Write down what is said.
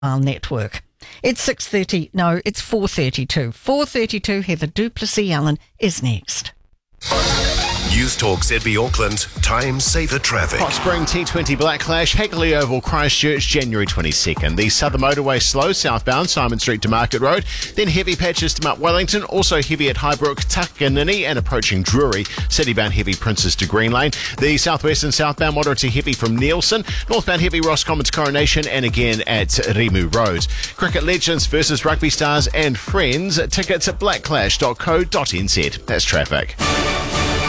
Network. It's 6:30. No, it's 4:32. 4:32. Heather Duplessis-Allen is next. News Talk ZB Auckland, time saver traffic. Hot Spring T20 Blacklash, Hagley Oval, Christchurch, January 22nd. The Southern Motorway slow southbound, Simon Street to Market Road. Then heavy patches to Mount Wellington, also heavy at Highbrook, Takanini and approaching Drury. Citybound heavy Princes to Green Lane. The southwest and southbound moderate to heavy from Nielsen. Northbound heavy Roscommon to Coronation and again at Rimu Road. Cricket Legends versus Rugby Stars and Friends. Tickets at blacklash.co.nz. That's traffic.